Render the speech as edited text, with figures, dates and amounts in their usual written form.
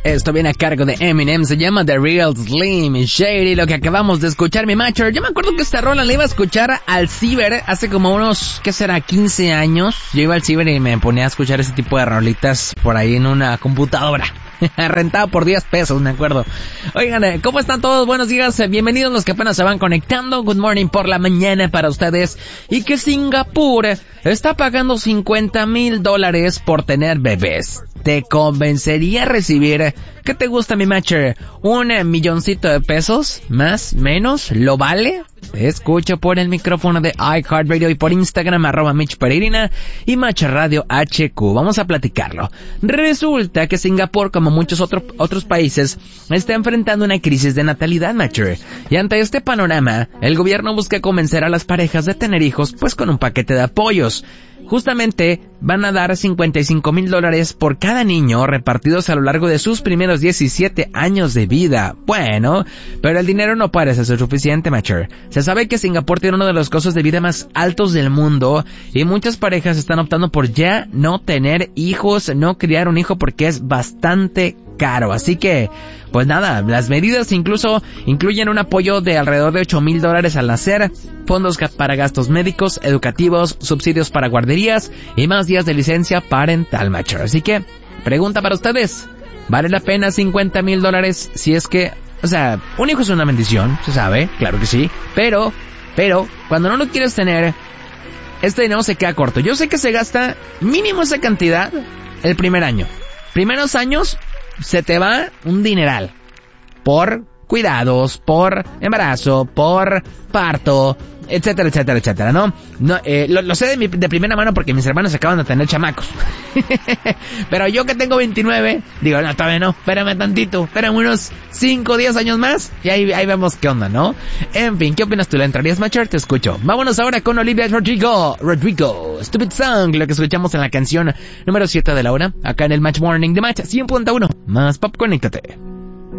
Esto viene a cargo de Eminem, se llama The Real Slim Shady, lo que acabamos de escuchar, mi macho. Yo me acuerdo que esta rola la iba a escuchar al ciber hace como unos, ¿qué será? 15 años. Yo iba al ciber y me ponía a escuchar ese tipo de rolitas por ahí en una computadora. Rentado por 10 pesos, me acuerdo. Oigan, ¿cómo están todos? Buenos días, bienvenidos los que apenas se van conectando. Good morning por la mañana para ustedes. Y que Singapur está pagando $50,000 por tener bebés. ¿Te convencería recibir, qué te gusta, mi matcher? ¿1 milloncito de pesos? ¿Más? ¿Menos? ¿Lo vale? Te escucho por el micrófono de iHeartRadio y por Instagram, @MitchPeregrina y Match Radio HQ. Vamos a platicarlo. Resulta que Singapur, como muchos otros países, está enfrentando una crisis de natalidad, matcher. Y ante este panorama, el gobierno busca convencer a las parejas de tener hijos, pues con un paquete de apoyos. Justamente van a dar $55,000 por cada niño repartidos a lo largo de sus primeros 17 años de vida. Bueno, pero el dinero no parece ser suficiente, matcher. Se sabe que Singapur tiene uno de los costos de vida más altos del mundo y muchas parejas están optando por ya no tener hijos, no criar un hijo porque es bastante caro. Así que, pues nada, las medidas incluso incluyen un apoyo de alrededor de $8,000 al nacer, fondos para gastos médicos, educativos, subsidios para guarderías y más días de licencia parental, matcher. Así que, pregunta para ustedes, ¿vale la pena $50,000 si es que, o sea, un hijo es una bendición, se sabe, claro que sí, pero, cuando no lo quieres tener, este dinero se queda corto. Yo sé que se gasta mínimo esa cantidad el primer año. Primeros años, se te va un dineral por cuidados, por embarazo, por parto, etcétera, etcétera, etcétera, ¿no? Lo sé de primera mano porque mis hermanos acaban de tener chamacos. Pero yo que tengo 29, digo, no, todavía no, espérame tantito, espérame unos 5 o 10 años más y ahí vemos qué onda, ¿no? En fin, ¿qué opinas tú? ¿La entrarías, matcher? Te escucho. Vámonos ahora con Olivia Rodrigo, Stupid Song, lo que escuchamos en la canción número 7 de la hora, acá en el Match Morning de Match 100.1. Más pop, conéctate.